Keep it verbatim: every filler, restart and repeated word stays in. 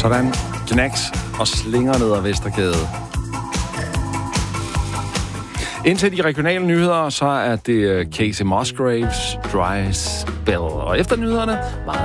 Sådan, Knacks og slinger ned ad Vestergade. Indtil de regionale nyheder, så er det Casey Musgraves Dry Spell. Og efter nyhederne, meget